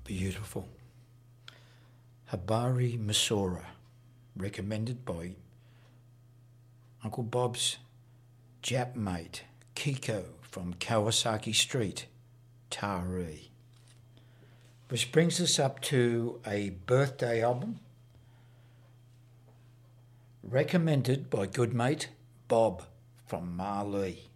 Beautiful. Habari Masora, recommended by Uncle Bob's Jap mate, Kiko from Kawasaki Street, Taree. Which brings us up to a birthday album recommended by good mate Bob from Marlee.